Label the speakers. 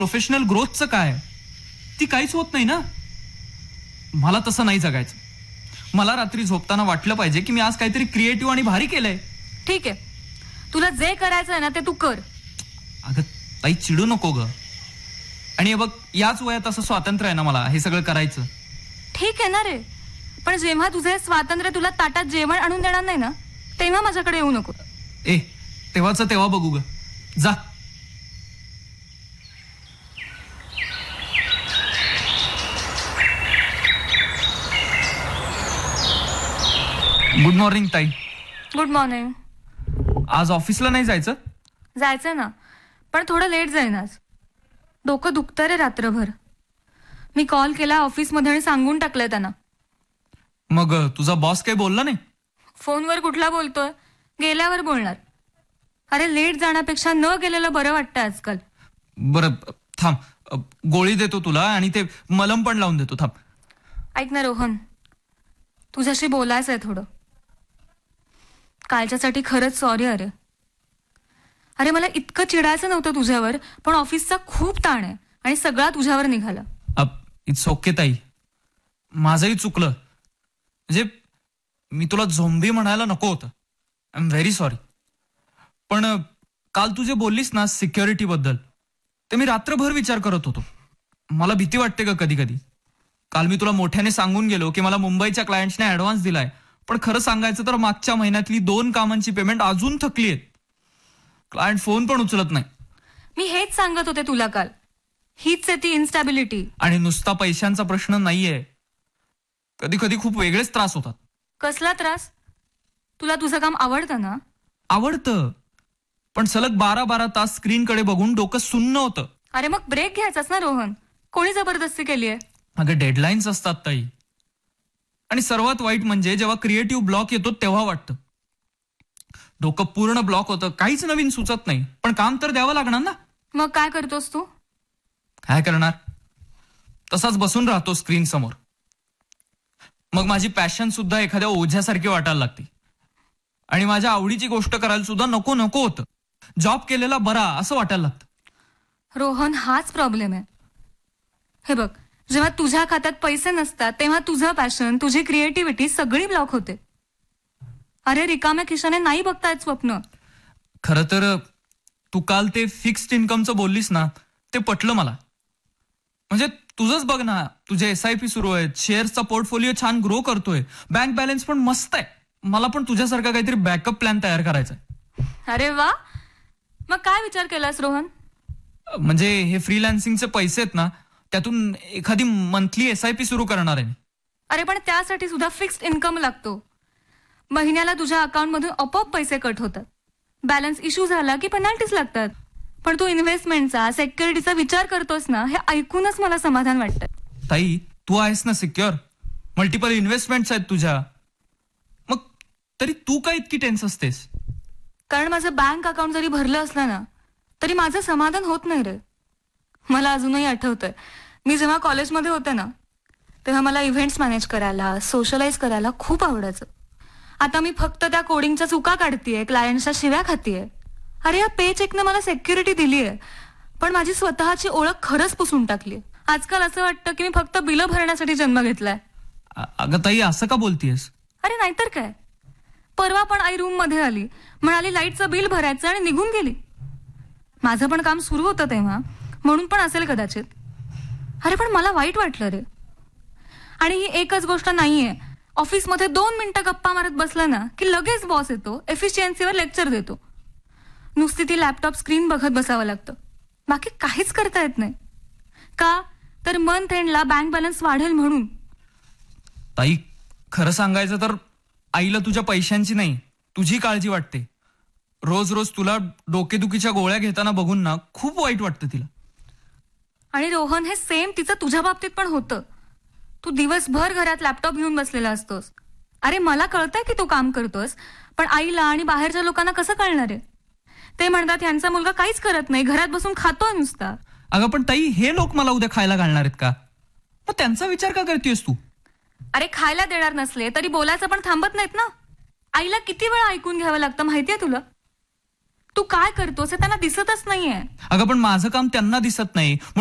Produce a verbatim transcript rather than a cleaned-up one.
Speaker 1: Professional ग्रोथचं काय? ती काहीच होत नाही ना. मला तसं नाही जगायचं. मला रात्री झोपताना वाटलं पाहिजे की मी आज काहीतरी क्रिएटिव्ह आणि भारी केलंय.
Speaker 2: ठीक आहे, तुला जे करायचं आहे ना ते तू कर.
Speaker 1: अगं ताई चिडू नको ग. आणि हे बघ, याच वयात असं स्वातंत्र्य आहे ना मला हे सगळं करायचं.
Speaker 2: ठीक आहे ना रे, पण जेव्हा तुझे स्वातंत्र्य तुला ताटात जेवण आणून देणार नाही ना तेव्हा माझ्याकडे येऊ नको.
Speaker 1: ए तेव्हाच तेव्हा बघू ग. जा. गुड मॉर्निंग ताई.
Speaker 2: Good morning.
Speaker 1: आज ऑफिसला नाही जायचं?
Speaker 2: जायचंय ना, पण थोडं लेट जाईन आज. डोकं दुखतं रे रात्रभर. मी कॉल केला ऑफिसमध्ये आणि सांगून टाकलंय त्यांना.
Speaker 1: मग तुझा बॉस काही बोलला नाही?
Speaker 2: फोनवर कुठला बोलतोय, गेल्यावर बोलणार. अरे लेट जाण्यापेक्षा न गेलेलं बरं वाटतं आजकाल.
Speaker 1: बरं थांब, गोळी देतो तुला आणि ते मलम पण लावून देतो. थांब.
Speaker 2: ऐक ना रोहन, तुझ्याशी बोलायचं आहे थोडं. कालच्यासाठी खरंच सॉरी. अरे अरे मला इतकं चिडायचं नव्हतं तुझ्यावर, पण ऑफिसचा खूप ताण आहे आणि सगळा तुझ्यावर निघाला.
Speaker 1: इट्स ओके ताई, माझंही चुकलं. म्हणजे मी तुला झोंबी म्हणायला नको होतं. I am very sorry. पण काल तू जे बोललीस ना सिक्युरिटी बद्दल, ते मी रात्रभर विचार करत होतो. मला भीती वाटते का कधी कधी. काल मी तुला मोठ्याने सांगून गेलो की मला मुंबईच्या क्लायंट्सने ऍडव्हान्स दिलाय, पण खरं सांगायचं तर मागच्या महिन्यातली दोन कामांची पेमेंट अजून थकली आहेत. क्लायंट फोन पण उचलत नाही.
Speaker 2: मी हेच सांगत होते तुला काल. हीच आहे ती इन्स्टॅबिलिटी.
Speaker 1: आणि नुसता पैशांचा प्रश्न नाहीये, कधी कधी खूप वेगळेच त्रास होतात.
Speaker 2: कसला त्रास? तुला तुझं काम आवडतं ना?
Speaker 1: आवडतं, पण सलग बारा बारा तास स्क्रीनकडे बघून डोकं सुन्न होतं.
Speaker 2: अरे मग ब्रेक घ्यायचाच ना रोहन. कोणी जबरदस्ती केली आहे?
Speaker 1: अगं डेडलाईन्स असतात ताई. आणि सर्वात वाईट म्हणजे जेव्हा क्रिएटिव्ह ब्लॉक येतो तेव्हा वाटतं. डोकं पूर्ण ब्लॉक होतं, काहीच नवीन सुचत नाही, पण काम तर द्यावं लागणार ना.
Speaker 2: मग काय करतोस तू?
Speaker 1: काय करणार, तसाच बसून राहतो स्क्रीन समोर. मग माझी पॅशन सुद्धा एखाद्या ओझ्यासारखी वाटायला लागते. आणि माझ्या आवडीची गोष्ट करायला सुद्धा नको नको होतं. जॉब केलेला बरा असं वाटायला लागतं.
Speaker 2: रोहन हाच प्रॉब्लेम आहे. हे बघ, जेव्हा तुझ्या खात्यात पैसे नसतात तेव्हा तुझं पॅशन, तुझी क्रिएटिव्हिटी सगळी ब्लॉक होते. अरे रिकाम्या खिशाने नाही बघता येत स्वप्न.
Speaker 1: खरं तर तू काल ते फिक्स्ड इन्कमचं बोललीस ना, ते पटलं मला. म्हणजे तुझंच बघ ना, तुझे एस आय पी सुरू आहेत, शेअर्सचा पोर्टफोलिओ छान ग्रो करतोय, बँक बॅलन्स पण मस्त आहे. मला पण तुझ्यासारखा काहीतरी बॅकअप प्लॅन तयार करायचा आहे.
Speaker 2: अरे वा, मग काय विचार केलास रोहन?
Speaker 1: म्हणजे हे फ्रीलान्सिंगचे पैसे आहेत ना, त्यातून एखादी मंथली एस आय पी सुरू करणार आहे.
Speaker 2: अरे पण त्यासाठी सुद्धा फिक्स्ड इन्कम लागतो. महिन्याला तुझ्या अकाउंटमधून आपोआप पैसे कट होतात. बॅलन्स इश्यू झाला की पेनल्टीज लागतात. पण तू इन्व्हेस्टमेंटचा, सिक्युरिटीचा विचार करतोस ना, हे ऐकूनच मला समाधान वाटतं.
Speaker 1: ताई तू आहेस ना सिक्युअर, मल्टिपल इन्व्हेस्टमेंट्स आहेत तुझ्या. मग तरी तू काय इतकी टेन्स असतेस?
Speaker 2: कारण माझं बँक अकाउंट जरी भरलं असलं ना तरी माझं समाधान होत नाही रे. मला अजूनही आठवतंय, मी जेव्हा कॉलेजमध्ये होते ना तेव्हा मला इव्हेंट्स मॅनेज करायला, सोशलाइज करायला खूप आवडायचं. आता मी फक्त त्या कोडिंगच्या चुका काढतीये, क्लायंटच्या शिव्या खातीये. अरे या पे चेकनं मला सिक्युरिटी दिलीये, पण माझी स्वतःची ओळख खरंच पुसून टाकली. आजकाल असं वाटतं की मी फक्त बिलं भरण्यासाठी जन्म घेतलाय.
Speaker 1: अगं ताई असं का बोलतीयस?
Speaker 2: अरे नाहीतर काय. परवा पण आई रूम मध्ये आली, म्हणाली लाईटचं बिल भरायचं आणि निघून गेली. माझं पण काम सुरू होतं तेव्हा, म्हणून पण असेल कदाचित. अरे पण मला वाईट वाटलं रे. आणि ही एकच गोष्ट नाहीये. ऑफिसमध्ये दोन मिनिटं गप्पा मारत बसलं ना की लगेच बॉस येतो, एफिशियन्सीवर लेक्चर देतो. नुसती ती लॅपटॉप स्क्रीन बघत बसावं लागतं, बाकी काहीच करता येत नाही. का तर मंथ एंडला बँक बॅलन्स वाढेल म्हणून.
Speaker 1: ताई खरं सांगायचं तर आईला तुझ्या पैशांची नाही, तुझी काळजी वाटते. रोज रोज तुला डोकेदुखीच्या गोळ्या घेताना बघून ना खूप वाईट वाटतं तिला.
Speaker 2: आणि रोहन हे सेम तिचं तुझ्या बाबतीत पण होतं. तू दिवसभर घरात लॅपटॉप घेऊन बसलेला असतोस. अरे मला कळतंय की तू काम करतोस, पण आईला आणि बाहेरच्या लोकांना कसं कळणार आहे? ते म्हणतात यांचा मुलगा काहीच करत नाही, घरात बसून खातोय नुसता.
Speaker 1: अगं पण ताई हे लोक मला उद्या खायला घालणार आहेत का? मग त्यांचा विचार का करतेस तू?
Speaker 2: अरे खायला देणार नसले तरी बोलायचं पण थांबत नाहीत ना. आईला किती वेळा ऐकून घ्यावं लागतं माहितीये तुला? तू काय करतोस हे त्यांना दिसतच नाहीये.
Speaker 1: अगं पण माझं काम त्यांना दिसत नाही